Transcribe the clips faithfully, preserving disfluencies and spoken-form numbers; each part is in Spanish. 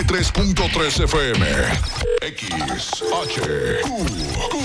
tres punto tres F M. X, H, Q, Q.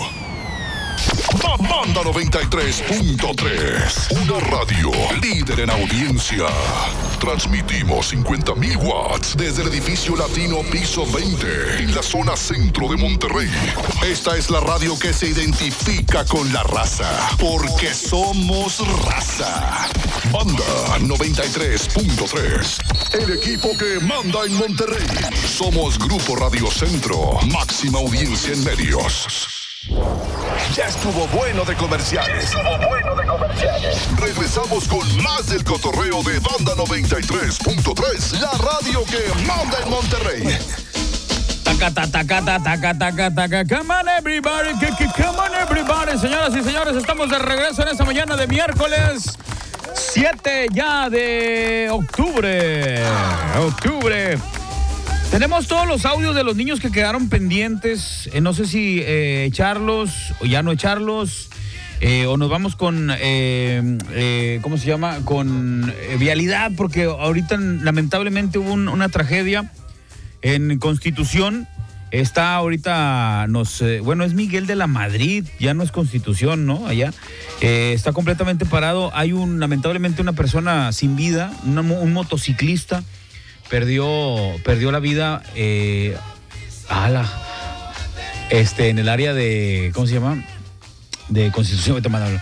Banda noventa y tres punto tres. Una radio líder en audiencia. Transmitimos cincuenta mil watts desde el edificio latino piso veinte en la zona centro de Monterrey. Esta es la radio que se identifica con la raza, porque somos raza. Banda noventa y tres punto tres. El equipo que manda en Monterrey. Somos Grupo Radio Centro. Máxima audiencia en medios. Ya estuvo bueno de comerciales. Ya estuvo bueno de comerciales. Regresamos con más del cotorreo de Banda noventa y tres punto tres, la radio que manda en Monterrey. Taca, taca, taca, taca, taca, taca. Come on everybody, come on everybody. Señoras y señores, estamos de regreso en esta mañana de miércoles siete ya de octubre. Octubre. Tenemos todos los audios de los niños que quedaron pendientes. Eh, no sé si eh, echarlos o ya no echarlos. Eh, o nos vamos con, eh, eh, ¿cómo se llama? Con eh, vialidad, porque ahorita lamentablemente hubo un, una tragedia en Constitución. Está ahorita, nos, eh, bueno, es Miguel de la Madrid, ya no es Constitución, ¿no? Allá. Eh, está completamente parado. Hay un, lamentablemente, una persona sin vida, una, un motociclista. Perdió, perdió la vida eh, ala, este, en el área de, ¿cómo se llama? De Constitución.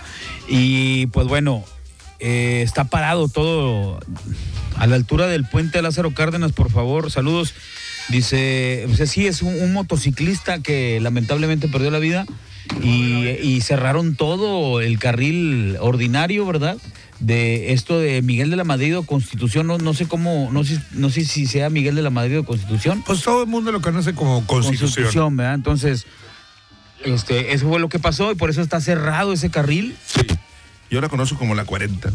Y pues bueno, eh, está parado todo a la altura del puente de Lázaro Cárdenas, por favor, saludos. Dice, pues sí, es un, un motociclista que lamentablemente perdió la vida y, y cerraron todo el carril ordinario, ¿verdad? De esto de Miguel de la Madrid o Constitución, no, no sé cómo, no sé, no sé si sea Miguel de la Madrid o Constitución. Pues todo el mundo lo conoce como Constitución. Constitución, ¿verdad? Entonces, este, eso fue lo que pasó y por eso está cerrado ese carril. Sí, yo la conozco como la cuarenta.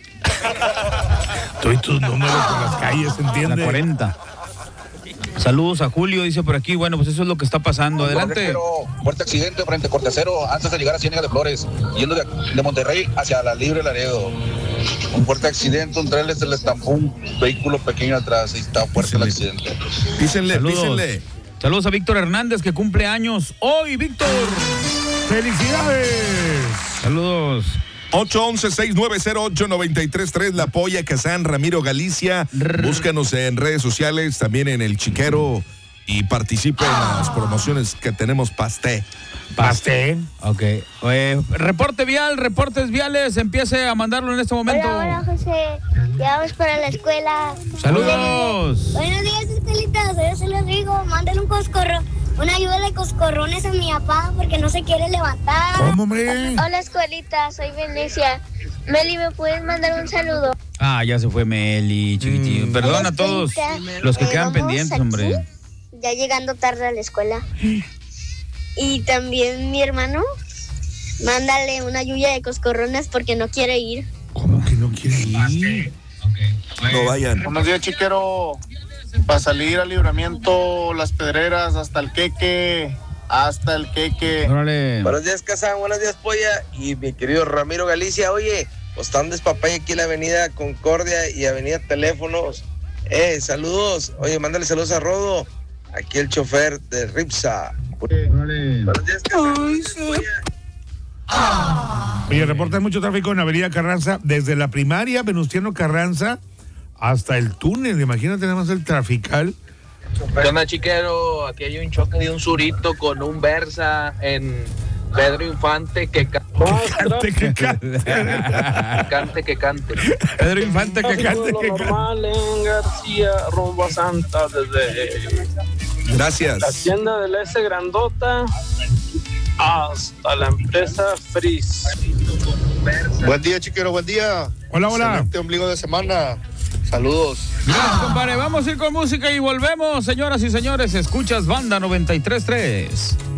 Doy tus números por las calles, ¿entiendes? La cuarenta. Saludos a Julio, dice por aquí. Bueno, pues eso es lo que está pasando. Adelante. Fuerte accidente frente a Cortacero antes de llegar a Ciénega de Flores, yendo de, de Monterrey hacia la Libre Laredo. Un fuerte accidente, un trailer se le estampó un vehículo pequeño atrás y está fuerte el accidente. Písenle, Saludos. písenle. Saludos a Víctor Hernández, que cumple años hoy, Víctor. ¡Felicidades! Saludos. ocho once, seis nueve cero ocho, nueve tres tres, La Polla, Kazán, Ramiro Galicia. Búscanos en redes sociales, también en El Chiquero, y participe en las promociones que tenemos. Pasté. Pasté. Ok. Eh, reporte vial, reportes viales, empiece a mandarlo en este momento. Hola, hola, José. Ya vamos para la escuela. Saludos. Buenos días, escuelitas. Yo se los digo, manden un coscorro, una ayuda de coscorrones a mi papá porque no se quiere levantar. ¿Cómo, hombre? Hola, escuelita, soy Venecia. Meli, ¿me puedes mandar un saludo? Ah, ya se fue Meli, chiquitillo. Mm. Perdón a todos los que eh, quedan pendientes, aquí, hombre. Ya llegando tarde a la escuela. Y también mi hermano, mándale una lluvia de coscorrones porque no quiere ir. ¿Cómo que no quiere ir? Okay. No vayan. Buenos días, Chiquero. Para salir al Libramiento, Las Pedreras, hasta el Queque, hasta el Queque. Órale. Buenos días, Kazán, buenos días, Polla, y mi querido Ramiro Galicia. Oye, pues están despapaya aquí en la avenida Concordia y avenida Teléfonos. Eh, saludos. Oye, mándale saludos a Rodo, aquí el chofer de Ripsa. Órale. Buenos días, Kazán. Ay, sí. Oye, reporta mucho tráfico en Avenida Carranza, desde la primaria Venustiano Carranza hasta el túnel. Imagínate nada más el trafical. ¿Qué onda, Chiquero? Aquí hay un choque de un surito con un Versa en Pedro Infante que cante. Que cante, que cante. Que cante, que cante. Pedro Infante, que cante, que cante. Normal en García, rumbo a Santa, desde Gracias. la tienda de la S Grandota hasta la empresa Frizz. Buen día, Chiquero, buen día. Hola, hola. Excelente ombligo de semana. Saludos. Gracias, compadre. Vamos a ir con música y volvemos, señoras y señores. Escuchas Banda noventa y tres punto tres.